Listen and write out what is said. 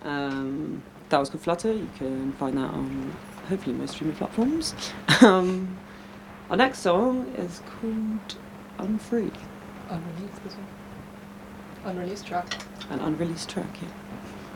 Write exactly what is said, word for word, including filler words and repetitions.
Um, that was called Flutter. You can find that on hopefully most streaming platforms. Um, our next song is called Unfree. Unreleased as well. Unreleased track. An unreleased track, yeah.